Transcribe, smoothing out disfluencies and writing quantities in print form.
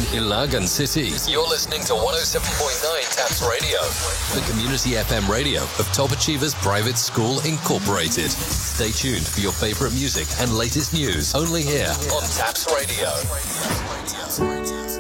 Ilagan City. You're listening to 107.9 TAPS Radio, the community FM radio of Top Achievers Private School Incorporated. Stay tuned for your favorite music and latest news only here on TAPS Radio.